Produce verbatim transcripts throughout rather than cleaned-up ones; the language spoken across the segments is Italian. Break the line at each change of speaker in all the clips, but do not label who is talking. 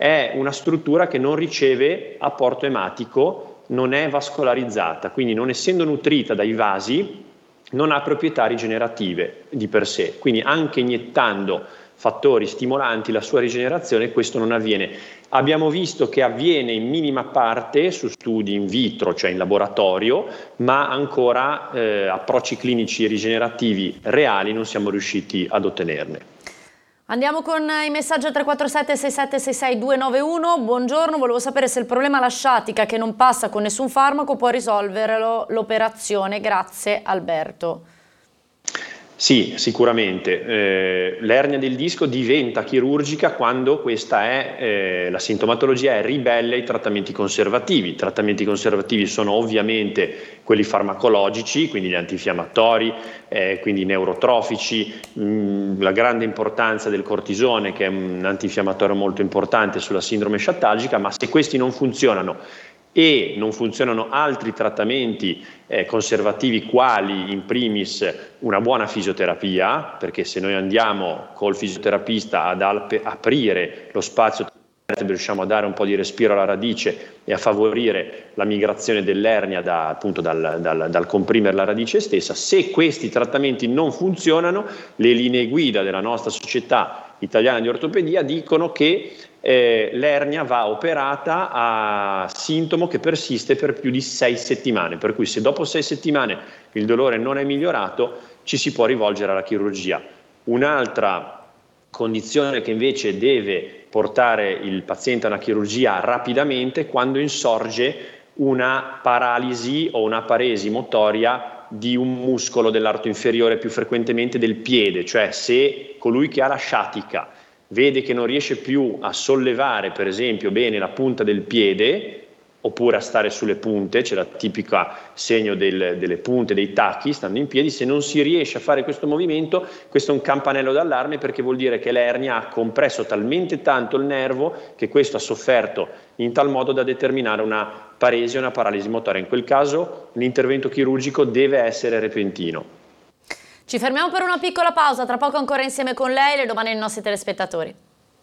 è una struttura che non riceve apporto ematico, non è vascolarizzata, quindi non essendo nutrita dai vasi non ha proprietà rigenerative di per sé, quindi anche iniettando fattori stimolanti la sua rigenerazione questo non avviene. Abbiamo visto che avviene in minima parte su studi in vitro, cioè in laboratorio, ma ancora eh, approcci clinici rigenerativi reali non siamo riusciti ad ottenerne.
Andiamo con i messaggi a tre quattro sette sei sette sei sei due nove uno. Buongiorno, volevo sapere se il problema alla sciatica che non passa con nessun farmaco può risolverlo l'operazione. Grazie Alberto.
Sì, sicuramente. Eh, l'ernia del disco diventa chirurgica quando questa è, eh, la sintomatologia è ribelle ai trattamenti conservativi. I trattamenti conservativi sono ovviamente quelli farmacologici, quindi gli antinfiammatori, eh, quindi i neurotrofici, mh, la grande importanza del cortisone che è un antinfiammatorio molto importante sulla sindrome sciatalgica, ma se questi non funzionano e non funzionano altri trattamenti eh, conservativi quali in primis una buona fisioterapia, perché se noi andiamo col fisioterapista ad aprire lo spazio riusciamo a dare un po' di respiro alla radice e a favorire la migrazione dell'ernia da, appunto dal, dal, dal comprimere la radice stessa. Se questi trattamenti non funzionano, le linee guida della nostra società italiana di ortopedia dicono che eh, l'ernia va operata a sintomo che persiste per più di sei settimane, per cui se dopo sei settimane il dolore non è migliorato ci si può rivolgere alla chirurgia. Un'altra condizione che invece deve portare il paziente a una chirurgia rapidamente quando insorge una paralisi o una paresi motoria di un muscolo dell'arto inferiore, più frequentemente del piede, cioè se colui che ha la sciatica vede che non riesce più a sollevare per esempio bene la punta del piede oppure a stare sulle punte, c'è la tipica segno del, delle punte, dei tacchi, stando in piedi, se non si riesce a fare questo movimento, questo è un campanello d'allarme perché vuol dire che l'ernia ha compresso talmente tanto il nervo che questo ha sofferto in tal modo da determinare una paresi o una paralisi motoria. In quel caso l'intervento chirurgico deve essere repentino.
Ci fermiamo per una piccola pausa, tra poco ancora insieme con lei le domande ai nostri telespettatori.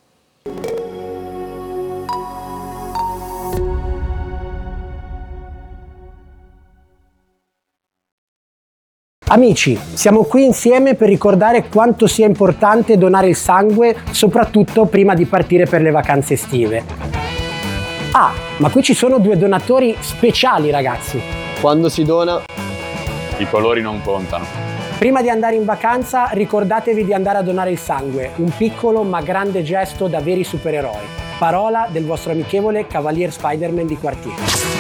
Amici, siamo qui insieme per ricordare quanto sia importante donare il sangue, soprattutto prima di partire per le vacanze estive. Ah, ma qui ci sono due donatori speciali, ragazzi.
Quando si dona, i colori non contano.
Prima di andare in vacanza, ricordatevi di andare a donare il sangue, un piccolo ma grande gesto da veri supereroi. Parola del vostro amichevole Cavalier Spider-Man di quartiere.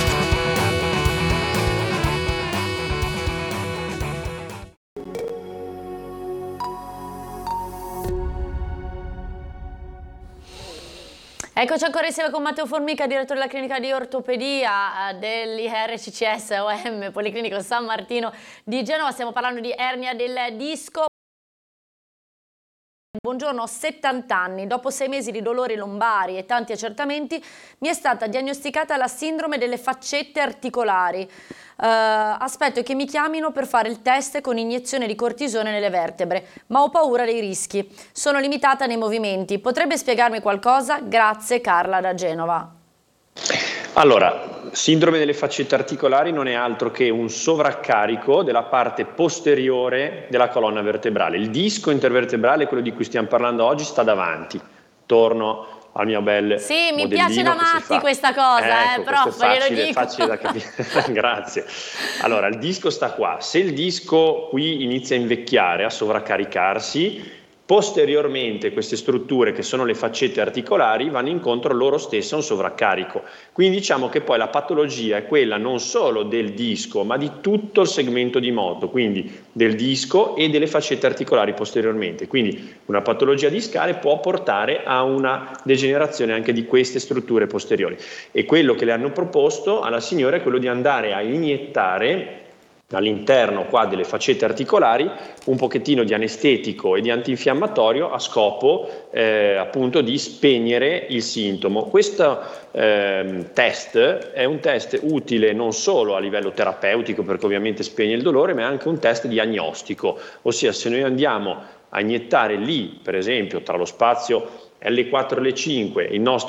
Eccoci ancora insieme con Matteo Formica, direttore della clinica di ortopedia dell'I R C C S O M Policlinico San Martino di Genova. Stiamo parlando di ernia del disco. Buongiorno, ho settanta anni, dopo sei mesi di dolori lombari e tanti accertamenti mi è stata diagnosticata la sindrome delle faccette articolari. Uh, aspetto che mi chiamino per fare il test con iniezione di cortisone nelle vertebre, ma ho paura dei rischi. Sono limitata nei movimenti. Potrebbe spiegarmi qualcosa? Grazie, Carla da Genova.
Allora, sindrome delle faccette articolari non è altro che un sovraccarico della parte posteriore della colonna vertebrale. Il disco intervertebrale, quello di cui stiamo parlando oggi, sta davanti. Torno al mio bel
Sì, mi piace da matti questa cosa,
ecco,
eh, prof,
facile,
glielo dico.
facile da capire. Grazie. Allora, il disco sta qua. Se il disco qui inizia a invecchiare, a sovraccaricarsi, posteriormente queste strutture che sono le faccette articolari vanno incontro loro stesse a un sovraccarico. Quindi diciamo che poi la patologia è quella non solo del disco ma di tutto il segmento di moto, quindi del disco e delle faccette articolari posteriormente. Quindi una patologia discale può portare a una degenerazione anche di queste strutture posteriori. E quello che le hanno proposto alla signora è quello di andare a iniettare all'interno qua delle faccette articolari un pochettino di anestetico e di antinfiammatorio a scopo eh, appunto di spegnere il sintomo. Questo eh, test è un test utile non solo a livello terapeutico perché ovviamente spegne il dolore, ma è anche un test diagnostico, ossia se noi andiamo a iniettare lì per esempio tra lo spazio L quattro e L cinque il nostro